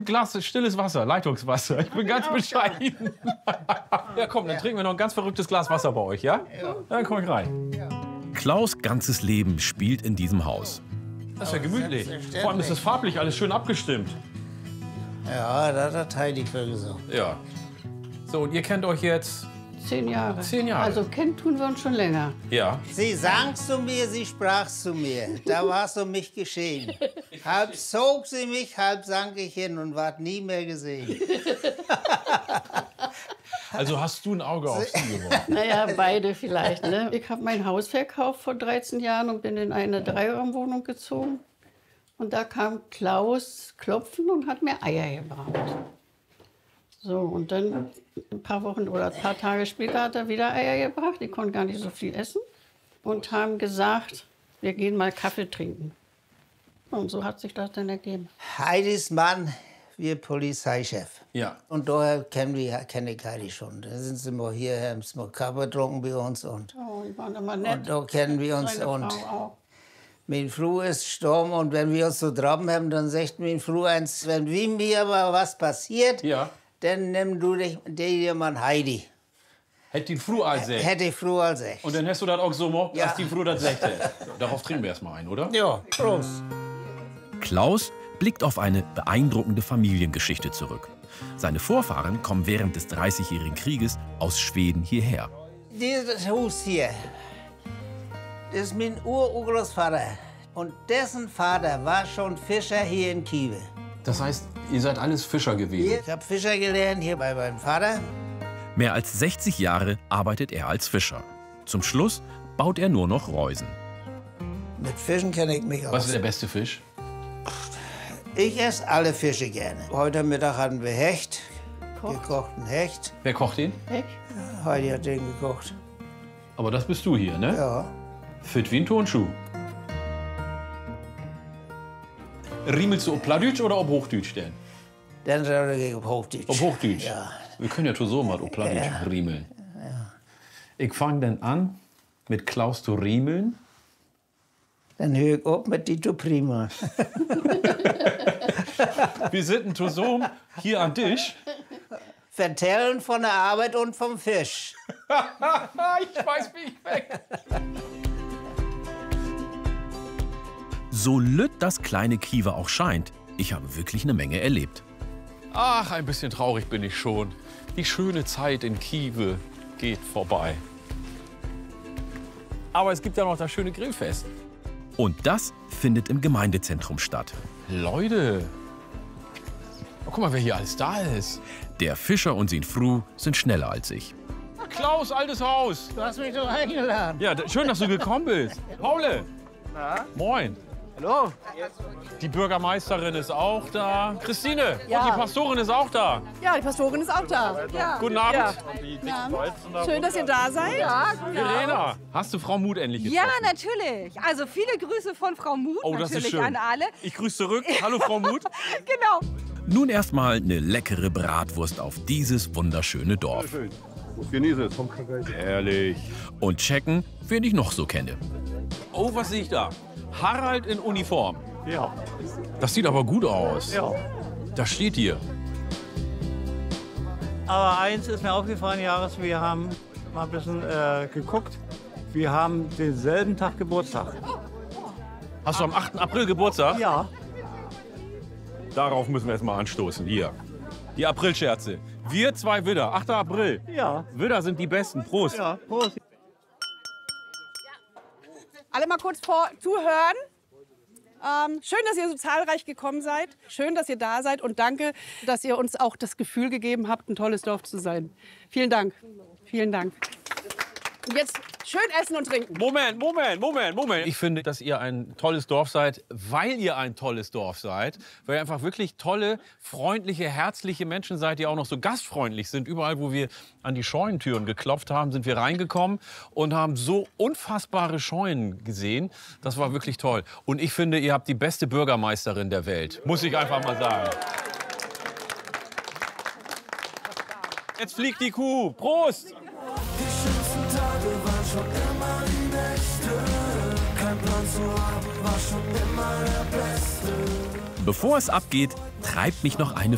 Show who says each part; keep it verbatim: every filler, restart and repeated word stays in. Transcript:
Speaker 1: Glas stilles Wasser, Leitungswasser. Ich bin ganz bescheiden. Ja, komm, dann trinken wir noch ein ganz verrücktes Glas Wasser bei euch, ja? Dann komm ich rein.
Speaker 2: Klaus' ganzes Leben spielt in diesem Haus.
Speaker 1: Das ist ja gemütlich. Vor allem ist es farblich alles schön abgestimmt.
Speaker 3: Ja, da hat der Heidi für gesagt.
Speaker 1: Ja. So, und ihr kennt euch jetzt
Speaker 4: Zehn Jahre.
Speaker 1: Zehn Jahre.
Speaker 4: Also kennen tun wir uns schon länger.
Speaker 1: Ja.
Speaker 3: Sie sang zu mir, sie sprach zu mir. Da war es um mich geschehen. Halb zog sie mich, halb sank ich hin und ward nie mehr gesehen.
Speaker 1: Also hast du ein Auge auf sie geworfen?
Speaker 4: Naja, beide vielleicht. Ne? Ich habe mein Haus verkauft vor dreizehn Jahren und bin in eine Dreiraumwohnung gezogen. Und da kam Klaus klopfen und hat mir Eier gebracht. So, und dann ein paar Wochen oder ein paar Tage später hat er wieder Eier gebracht. Die konnten gar nicht so viel essen. Und haben gesagt, wir gehen mal Kaffee trinken. Und so hat sich das dann ergeben.
Speaker 3: Heidis Mann, wir Polizeichef.
Speaker 1: Ja.
Speaker 3: Und daher kennen wir kenne ich Heidi schon. Da sind sie mal hier, haben sie mal Kaffee getrunken bei uns. Und,
Speaker 4: Oh, die waren immer nett.
Speaker 3: und da kennen wir uns.
Speaker 4: Meine
Speaker 3: Und
Speaker 4: Frau auch.
Speaker 3: mein Frau ist gestorben. Und wenn wir uns so traben haben, dann sagt mein Frau eins, wenn wie mir mal was passiert,
Speaker 1: Ja.
Speaker 3: dann nimm du dich, der Mann Heidi.
Speaker 1: Hätte die Frau als Sech.
Speaker 3: Hätte ich Frau als echt.
Speaker 1: Und dann hast du das auch so gemacht,
Speaker 3: Ja.
Speaker 1: dass die Frau das Sech hätte. Darauf trinken wir erstmal ein, oder?
Speaker 3: Ja, Prost.
Speaker 2: Klaus blickt auf eine beeindruckende Familiengeschichte zurück. Seine Vorfahren kommen während des Dreißigjährigen Krieges aus Schweden hierher.
Speaker 3: Dieses Haus hier, das ist mein Urgroßvater. Und dessen Vater war schon Fischer hier in Kiewe.
Speaker 1: Das heißt, ihr seid alles Fischer gewesen.
Speaker 3: Ich habe Fischer gelernt hier bei meinem Vater.
Speaker 2: Mehr als sechzig Jahre arbeitet er als Fischer. Zum Schluss baut er nur noch Reusen.
Speaker 3: Mit Fischen kenne ich mich aus.
Speaker 1: Was ist der beste Fisch?
Speaker 3: Ich esse alle Fische gerne. Heute Mittag hatten wir Hecht, gekochten Hecht.
Speaker 1: Wer kocht den?
Speaker 4: Weg.
Speaker 3: Heidi hat den gekocht.
Speaker 1: Aber das bist du hier, ne?
Speaker 3: Ja.
Speaker 1: Fit wie ein Turnschuh. Riemelst du ob Plattdeutsch oder ob Hochdeutsch denn?
Speaker 3: Dann soll ich auf Hochdeutsch.
Speaker 1: Ob Hochdeutsch?
Speaker 3: Ja.
Speaker 1: Wir können ja so mal ob Plattdeutsch
Speaker 3: Ja.
Speaker 1: riemeln. Ich fange dann an, mit Klaus zu riemeln.
Speaker 3: Dann höre ich auf mit Dito Prima.
Speaker 1: Wir sitzen zusammen hier an Tisch.
Speaker 3: Vertellen von der Arbeit und vom Fisch.
Speaker 1: Ich weiß, wie ich weg.
Speaker 2: So lütt das kleine Kiewe auch scheint, ich habe wirklich eine Menge erlebt.
Speaker 1: Ach, ein bisschen traurig bin ich schon. Die schöne Zeit in Kiewe geht vorbei. Aber es gibt ja noch das schöne Grillfest.
Speaker 2: Und das findet im Gemeindezentrum statt.
Speaker 1: Leute, oh, guck mal, wer hier alles da ist.
Speaker 2: Der Fischer und sein Fru sind schneller als ich.
Speaker 1: Klaus, altes Haus.
Speaker 3: Du hast mich doch eingeladen.
Speaker 1: Ja, d- schön, dass du gekommen bist. Paule. Moin.
Speaker 3: Hallo.
Speaker 1: Die Bürgermeisterin ist auch da. Christine.
Speaker 5: Ja.
Speaker 1: Und die Pastorin ist auch da.
Speaker 5: Ja, die Pastorin ist auch da. Ja.
Speaker 1: Guten Abend.
Speaker 5: Ja. Schön, dass ihr da seid. Ja,
Speaker 1: Verena, hast du Frau Mut endlich getroffen?
Speaker 6: Ja, natürlich. Also viele Grüße von Frau Mut
Speaker 1: Oh, das ist
Speaker 6: natürlich
Speaker 1: schön.
Speaker 6: an alle.
Speaker 1: Ich grüße zurück. Hallo, Frau Mut.
Speaker 6: Genau.
Speaker 2: Nun erstmal eine leckere Bratwurst auf dieses wunderschöne Dorf.
Speaker 7: Genieße es vom Kagei.
Speaker 1: Ehrlich.
Speaker 2: Und checken, wen ich noch so kenne.
Speaker 1: Oh, was sehe ich da? Harald in Uniform.
Speaker 7: Ja.
Speaker 1: Das sieht aber gut aus.
Speaker 7: Ja.
Speaker 1: Da steht hier.
Speaker 8: Aber eins ist mir aufgefallen, Jahres, wir haben mal ein bisschen äh, geguckt. Wir haben denselben Tag Geburtstag.
Speaker 1: Hast du am achten April Geburtstag?
Speaker 8: Ja.
Speaker 1: Darauf müssen wir jetzt mal anstoßen. Hier. Die Aprilscherze. Wir zwei Widder. achter April.
Speaker 8: Ja.
Speaker 1: Widder sind die Besten. Prost.
Speaker 8: Ja, Prost.
Speaker 5: Alle mal kurz vor zuhören. Ähm, schön, dass ihr so zahlreich gekommen seid. Schön, dass ihr da seid. Und danke, dass ihr uns auch das Gefühl gegeben habt, ein tolles Dorf zu sein. Vielen Dank. Vielen Dank. Und jetzt schön essen und trinken.
Speaker 1: Moment, Moment, Moment, Moment. Ich finde, dass ihr ein tolles Dorf seid, weil ihr ein tolles Dorf seid. Weil ihr einfach wirklich tolle, freundliche, herzliche Menschen seid, die auch noch so gastfreundlich sind. Überall, wo wir an die Scheunentüren geklopft haben, sind wir reingekommen und haben so unfassbare Scheunen gesehen. Das war wirklich toll. Und ich finde, ihr habt die beste Bürgermeisterin der Welt. Muss ich einfach mal sagen. Jetzt fliegt die Kuh. Prost!
Speaker 2: Bevor es abgeht, treibt mich noch eine